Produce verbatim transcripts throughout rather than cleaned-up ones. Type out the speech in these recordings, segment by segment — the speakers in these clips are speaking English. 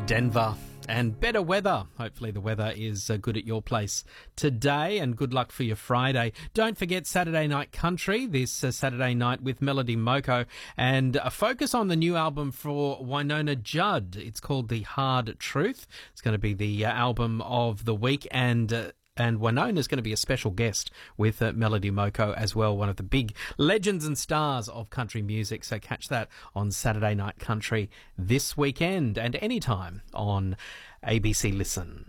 Denver. And better weather. Hopefully the weather is uh, good at your place today, and good luck for your Friday. Don't forget Saturday Night Country this uh, Saturday night with Melody Moko, and a focus on the new album for Wynonna Judd. It's called The Hard Truth. It's going to be the uh, album of the week, and uh, And Wynonna is going to be a special guest with uh, Melody Moko as well, one of the big legends and stars of country music. So catch that on Saturday Night Country this weekend and anytime on A B C Listen.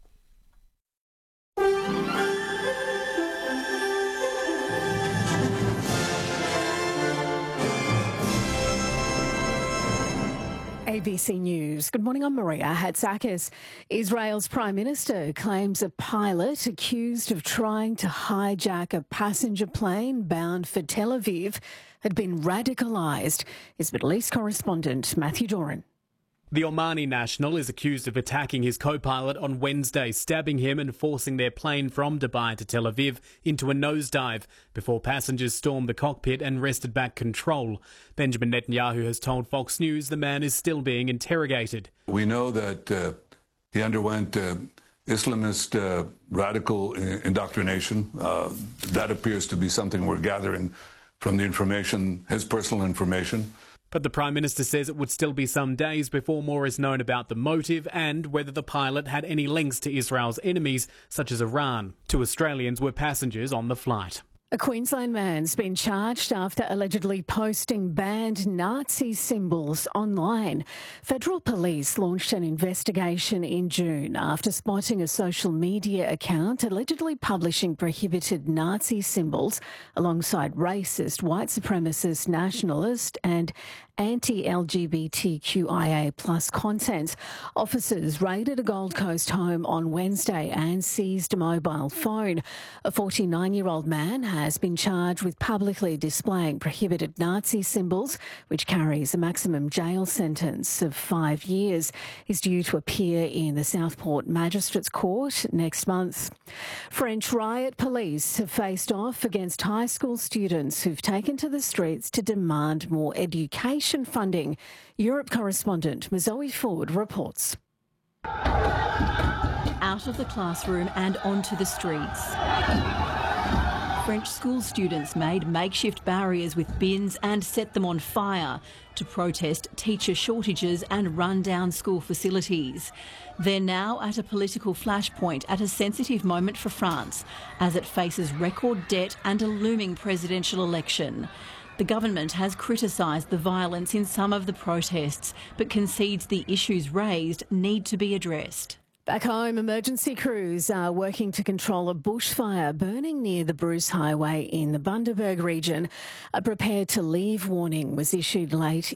A B C News. Good morning, I'm Maria Hatzakis. Israel's Prime Minister claims a pilot accused of trying to hijack a passenger plane bound for Tel Aviv had been radicalised. His Middle East correspondent, Matthew Doran. The Omani national is accused of attacking his co-pilot on Wednesday, stabbing him and forcing their plane from Dubai to Tel Aviv into a nosedive before passengers stormed the cockpit and wrested back control. Benjamin Netanyahu has told Fox News the man is still being interrogated. We know that uh, he underwent uh, Islamist uh, radical indoctrination. Uh, that appears to be something we're gathering from the information, his personal information. But the Prime Minister says it would still be some days before more is known about the motive and whether the pilot had any links to Israel's enemies, such as Iran. Two Australians were passengers on the flight. A Queensland man's been charged after allegedly posting banned Nazi symbols online. Federal police launched an investigation in June after spotting a social media account allegedly publishing prohibited Nazi symbols alongside racist, white supremacist, nationalist and anti-L G B T Q I A plus content. Officers raided a Gold Coast home on Wednesday and seized a mobile phone. A forty-nine-year-old man has been charged with publicly displaying prohibited Nazi symbols, which carries a maximum jail sentence of five years. He's due to appear in the Southport Magistrates Court next month. French riot police have faced off against high school students who've taken to the streets to demand more education funding. Europe correspondent Mazoe Ford reports. Out of the classroom and onto the streets. French school students made makeshift barriers with bins and set them on fire to protest teacher shortages and run-down school facilities. They're now at a political flashpoint at a sensitive moment for France as it faces record debt and a looming presidential election. The government has criticised the violence in some of the protests, but concedes the issues raised need to be addressed. Back home, emergency crews are working to control a bushfire burning near the Bruce Highway in the Bundaberg region. A prepare to leave warning was issued late